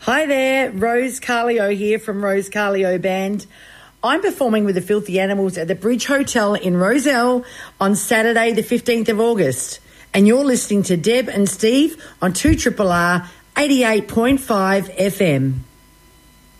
Hi there, Rose Carlio here from Rose Carlio Band. I'm performing with the Filthy Animals at the Bridge Hotel in Rozelle on Saturday the 15th of August. And you're listening to Deb and Steve on 2RRR 88.5 FM.